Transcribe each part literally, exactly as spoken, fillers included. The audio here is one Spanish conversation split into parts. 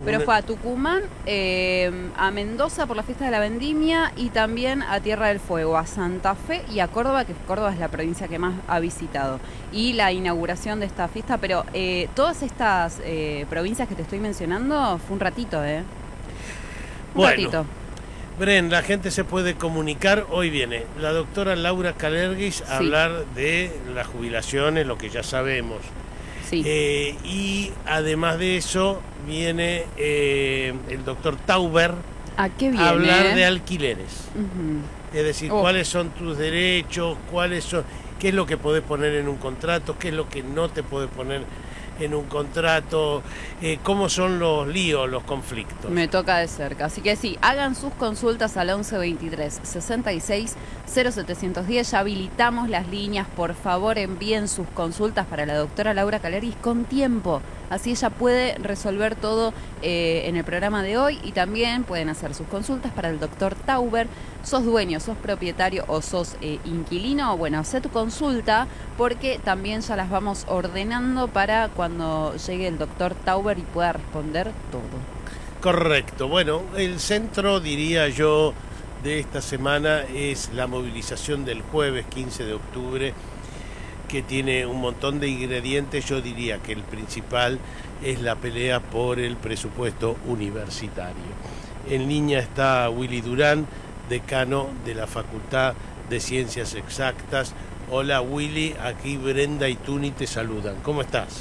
Pero Una... fue a Tucumán, eh, a Mendoza por la fiesta de la vendimia y también a Tierra del Fuego, a Santa Fe y a Córdoba, que Córdoba es la provincia que más ha visitado. Y la inauguración de esta fiesta, pero eh, todas estas eh, provincias que te estoy mencionando fue un ratito, ¿eh? Un Bueno, ratito. Bren, la gente se puede comunicar. Hoy viene la doctora Laura Kalergis a Sí. hablar de las jubilaciones, lo que ya sabemos. Sí. Eh, y además de eso viene eh, el doctor Tauber ¿A qué viene? a hablar de alquileres. Uh-huh. Es decir, oh. cuáles son tus derechos, cuáles son, qué es lo que podés poner en un contrato, qué es lo que no te podés poner en un contrato, eh, cómo son los líos, los conflictos. Me toca de cerca, así que sí, hagan sus consultas al once veintitrés sesenta y seis cero setecientos diez, ya habilitamos las líneas, por favor envíen sus consultas para la doctora Laura Kalergis con tiempo, así ella puede resolver todo eh, en el programa de hoy y también pueden hacer sus consultas para el doctor Tauber. Sos dueño, sos propietario o sos eh, inquilino, bueno, hacé tu consulta porque también ya las vamos ordenando para cuando llegue el doctor Tauber y pueda responder todo. Correcto. Bueno, el centro, diría yo, de esta semana es la movilización del jueves quince de octubre, que tiene un montón de ingredientes. Yo diría que el principal es la pelea por el presupuesto universitario. En línea está Willy Durán, decano de la Facultad de Ciencias Exactas. Hola Willy, aquí Brenda y Tuni te saludan. ¿Cómo estás?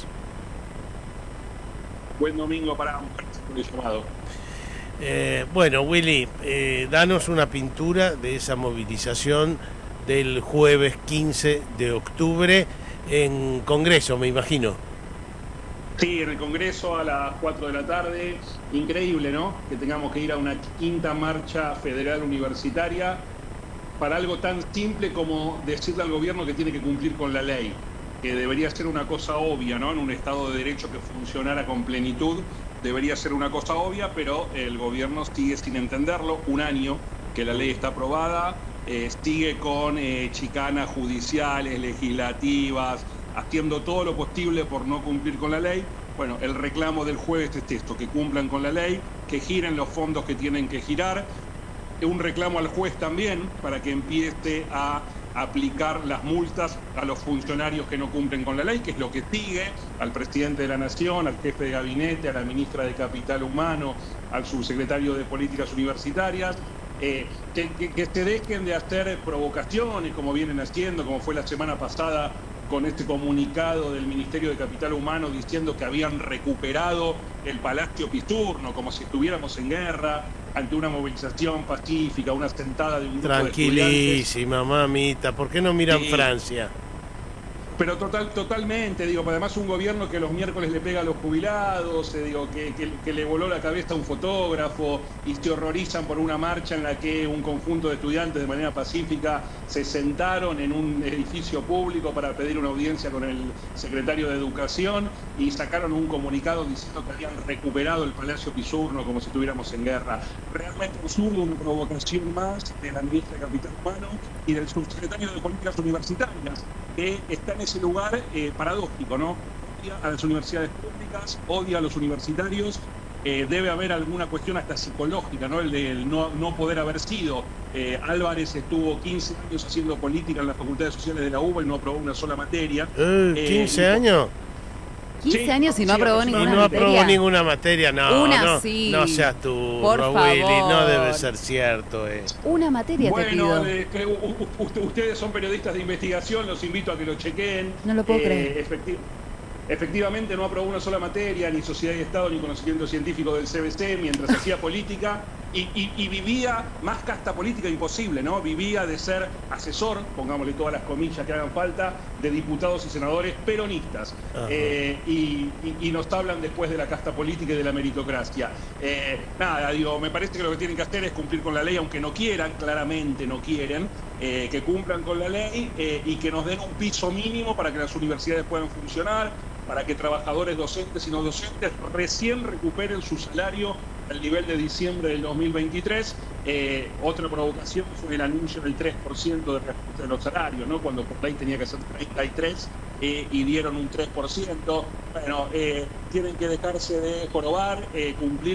Buen domingo para un por el llamado. Eh, bueno, Willy, eh, danos una pintura de esa movilización del jueves quince de octubre en Congreso, me imagino. Sí, en el Congreso a las cuatro de la tarde. Increíble, ¿no? Que tengamos que ir a una quinta marcha federal universitaria para algo tan simple como decirle al gobierno que tiene que cumplir con la ley, que debería ser una cosa obvia, ¿no? En un Estado de Derecho que funcionara con plenitud, debería ser una cosa obvia, pero el gobierno sigue sin entenderlo. Un año que la ley está aprobada, eh, sigue con eh, chicanas judiciales, legislativas, haciendo todo lo posible por no cumplir con la ley. Bueno, el reclamo del jueves es esto, que cumplan con la ley, que giren los fondos que tienen que girar. Un reclamo al juez también para que empiece a aplicar las multas a los funcionarios que no cumplen con la ley, que es lo que sigue, al presidente de la Nación, al jefe de gabinete, a la ministra de Capital Humano, al subsecretario de Políticas Universitarias. Eh, que, que, que se dejen de hacer provocaciones como vienen haciendo, como fue la semana pasada con este comunicado del Ministerio de Capital Humano diciendo que habían recuperado el Palacio Pisurno, como si estuviéramos en guerra, ante una movilización pacífica, una sentada de un grupo de estudiantes. Tranquilísima, mamita, ¿por qué no miran Sí. Francia? Pero total, totalmente, digo, además un gobierno que los miércoles le pega a los jubilados, eh, digo, que, que, que le voló la cabeza a un fotógrafo y se horrorizan por una marcha en la que un conjunto de estudiantes de manera pacífica se sentaron en un edificio público para pedir una audiencia con el secretario de Educación y sacaron un comunicado diciendo que habían recuperado el Palacio Pisurno como si estuviéramos en guerra. Realmente absurdo, una provocación más de la ministra de Capital Humano y del subsecretario de Políticas Universitarias, que está en ese lugar eh, paradójico, ¿no? Odia a las universidades públicas, odia a los universitarios, eh, debe haber alguna cuestión hasta psicológica, ¿no? El de el no, no poder haber sido. Eh, Álvarez estuvo quince años haciendo política en las facultades sociales de la U B A y no aprobó una sola materia. Eh, ¿quince años? quince Sí, años y no sí, aprobó Y ninguna no materia. aprobó ninguna materia, no, Una no, sí. no seas tú, Por Willy, no favor. debe ser cierto eso. Una materia te pido. Bueno, eh, que, u, u, ustedes son periodistas de investigación, los invito a que lo chequeen. No lo puedo Eh, creer. efecti efectivamente no aprobó una sola materia, ni Sociedad y Estado, ni Conocimiento Científico del C B C, mientras hacía política, y, y, y vivía más casta política imposible, ¿no? Vivía de ser asesor, pongámosle todas las comillas que hagan falta, de diputados y senadores peronistas. Eh, y, y, y nos hablan después de la casta política y de la meritocracia. Eh, nada, digo, me parece que lo que tienen que hacer es cumplir con la ley, aunque no quieran, claramente no quieren, eh, que cumplan con la ley eh, y que nos den un piso mínimo para que las universidades puedan funcionar, para que trabajadores docentes y no docentes recién recuperen su salario al nivel de diciembre del dos mil veintitrés. Eh, otra provocación fue el anuncio del tres por ciento de reajuste de los salarios, ¿no? Cuando por ley tenía que ser treinta y tres eh, y dieron un tres por ciento. Bueno, eh, tienen que dejarse de jorobar, eh, cumplir